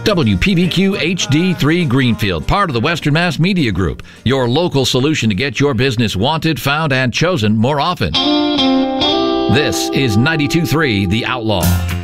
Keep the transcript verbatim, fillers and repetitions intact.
W P V Q H D three Greenfield, part of the Western Mass Media Group, your local solution to get your business wanted, found, and chosen more often. This is ninety-two point three The Outlaw.